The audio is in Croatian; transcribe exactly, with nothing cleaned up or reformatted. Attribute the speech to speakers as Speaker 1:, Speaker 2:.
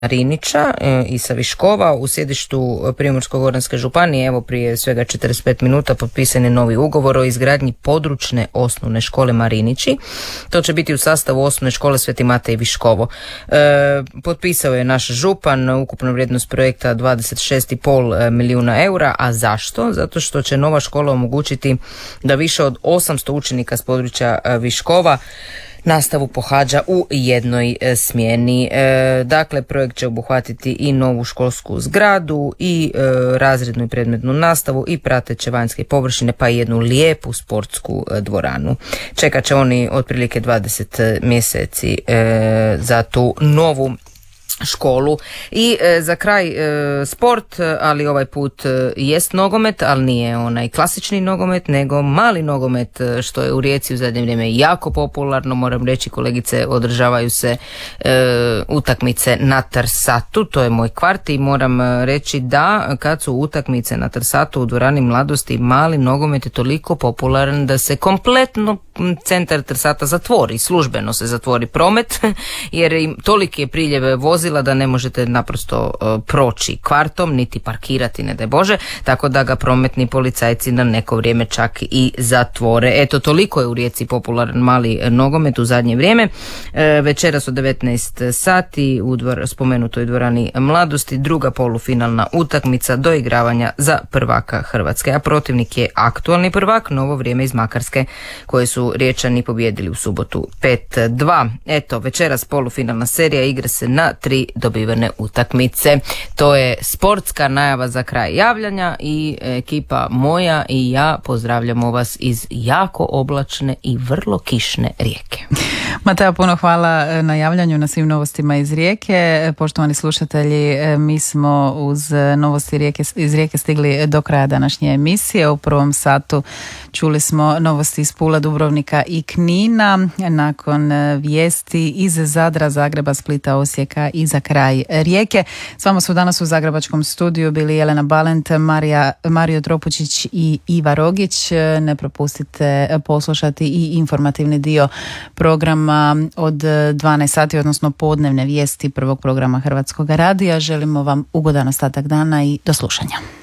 Speaker 1: Marinića i sa Viškova u sjedištu Primorsko-goranske županije. Evo prije svega četrdeset pet minuta potpisan je novi ugovor o izgradnji područne osnovne škole Marinići. To će biti u sastavu osnovne škole Sveti Matej Viškovo. E, potpisao je naš župan, ukupna vrijednost projekta dvadeset šest i pol milijuna eura. A zašto? Zato što će nova škola omogućiti da više od osamsto učenika s područja Viškova nastavu pohađa u jednoj e, smjeni. E, dakle, projekt će obuhvatiti i novu školsku zgradu i e, razrednu i predmetnu nastavu i prateće vanjske površine, pa i jednu lijepu sportsku e, dvoranu. Čekat će oni otprilike dvadeset mjeseci e, za tu novu školu. I e, za kraj e, sport, ali ovaj put e, jest nogomet, ali nije onaj klasični nogomet, nego mali nogomet, što je u Rijeci u zadnje vrijeme jako popularno. Moram reći, kolegice, održavaju se e, utakmice na Trsatu, to je moj kvart, i moram reći da kad su utakmice na Trsatu u dvorani Mladosti, mali nogomet je toliko popularan da se kompletno centar Trsata zatvori, službeno se zatvori promet, jer im toliki je priljev vozila da ne možete naprosto uh, proći kvartom, niti parkirati, ne daj Bože, tako da ga prometni policajci na neko vrijeme čak i zatvore. Eto, toliko je u Rijeci popularan mali nogomet u zadnje vrijeme. E, večeras od devetnaest sati u dvor, spomenutoj dvorani Mladosti druga polufinalna utakmica doigravanja za prvaka Hrvatske, a protivnik je aktualni prvak Novo Vrijeme iz Makarske, koje su Riječani pobijedili u subotu pet dva. Eto, večeras polufinalna serija, igra se na tri dobivene utakmice. To je sportska najava za kraj javljanja i ekipa moja i ja pozdravljamo vas iz jako oblačne i vrlo kišne Rijeke.
Speaker 2: Mateja, puno hvala na javljanju, na svim novostima iz Rijeke. Poštovani slušatelji, mi smo uz novosti Rijeke, iz Rijeke stigli do kraja današnje emisije. U prvom satu čuli smo novosti iz Pula, Dubrovnika i Knina. Nakon vijesti iz Zadra, Zagreba, Splita, Osijeka i za kraj Rijeke. S vama su danas u zagrebačkom studiju bili Jelena Balent, Marija, Mario Tropučić i Iva Rogić. Ne propustite poslušati i informativni dio programa od dvanaest sati, odnosno podnevne vijesti prvog programa Hrvatskog radija. Želimo vam ugodan ostatak dana i do slušanja.